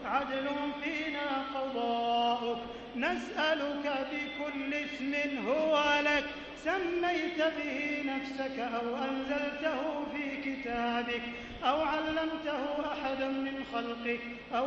عدل فينا قضاؤك. نسألك بكل اسم هو لك سميت به نفسك أو أنزلته في كتابك أو علمته أحدا من خلقك أو